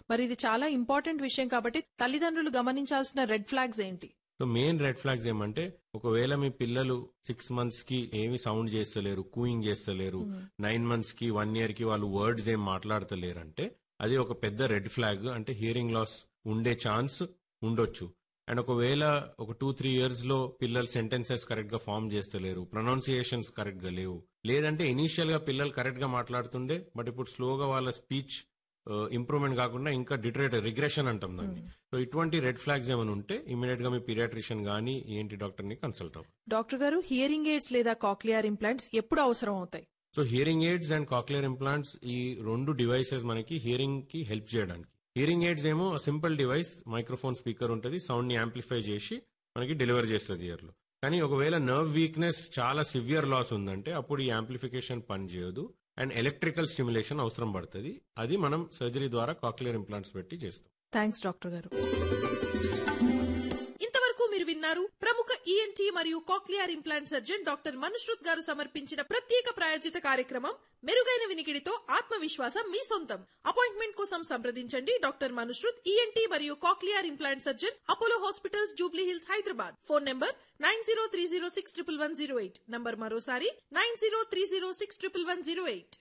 మరి ఇది చాలా ఇంపార్టెంట్ విషయం కాబట్టి తల్లిదండ్రులు గమనించాల్సిన రెడ్ ఫ్లాగ్స్ ఏంటి? సో మెయిన్ రెడ్ ఫ్లాగ్స్ ఏమంటే, ఒకవేళ మీ పిల్లలు 6 months కి ఏమి సౌండ్ చేస్తలేరు, కూయింగ్ చేస్తలేరు, 9 months కి 1 year కి వాళ్ళు వర్డ్స్ ఏం మాట్లాడతలేరు అంటే అది ఒక పెద్ద రెడ్ ఫ్లాగ్. అంటే హియరింగ్ లాస్ ఉండే ఛాన్స్ ఉండొచ్చు. అండ్ ఒకవేళ ఒక 2-3 years లో పిల్లలు సెంటెన్సెస్ కరెక్ట్ గా ఫామ్ చేస్తలేరు, ప్రొనౌన్సియేషన్స్ కరెక్ట్ గా లేవు, లేదంటే ఇనీషియల్ గా పిల్లలు కరెక్ట్ గా మాట్లాడుతుండే బట్ ఇప్పుడు స్లోగా వాళ్ళ స్పీచ్ ఇంప్రూవ్మెంట్ కాకుండా ఇంకా రిగ్రెషన్ అంటాం దాన్ని. సో ఇటువంటి రెడ్ ఫ్లాగ్స్ ఏమైనా ఉంటే ఇమీడియట్ గా మీ పీడియాట్రిషియన్ గానీ ఏంటి డాక్టర్ ని కన్సల్ట్ అవ్వాలి. డాక్టర్ గారు, హియరింగ్ ఎయిడ్స్ లేదా కాక్లియర్ ఇంప్లాంట్స్ ఎప్పుడు అవసరం అవుతాయి? So hearing AIDS and cochlear implants ఈ 2 డివైసెస్ మనకి హియరింగ్ కి హెల్ప్ చేయడానికి. హియరింగ్ ఎయిడ్స్ ఏమో సింపుల్ డివైస్, మైక్రోఫోన్ స్పీకర్ ఉంటుంది, సౌండ్ ని యాంప్లిఫై చేసి మనకి డెలివర్ చేస్తుంది ఇయర్ లో. కానీ ఒకవేళ నర్వ్ వీక్నెస్ చాలా సివియర్ లాస్ ఉందంటే అప్పుడు ఈ యాంప్లిఫికేషన్ పని చేయదు అండ్ ఎలక్ట్రికల్ స్టిమ్యులేషన్ అవసరం పడుతుంది. అది మనం సర్జరీ ద్వారా కాక్లియర్ ఇంప్లాంట్స్ పెట్టి చేస్తాం. థ్యాంక్స్ డాక్టర్ గారు. ఇంతవరకు మీరు విన్నారు ప్రముఖ ఈఎన్టీ మరియు cochlear implant surgeon doctor Manushrut గారు సమర్పించిన ప్రత్యేక ప్రాయోజిత కార్యక్రమం మెరుగైన వినికిడితో ఆత్మవిశ్వాసం మీ సొంతం. అపాయింట్మెంట్ కోసం సంప్రదించండి డాక్టర్ మనుశ్రుత్, ఈఎన్టీ మరియు cochlear implant surgeon, Apollo hospitals, Jubilee hills, Hyderabad. Phone number 9030611108. Number మరోసారి 9030611108.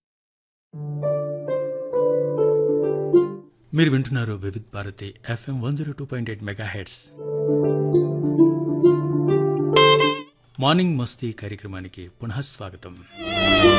మీరు వింటున్నారు Vividh Bharati FM 102.8 megahertz. Morning మస్తీ కార్యక్రమానికి పునః స్వాగతం.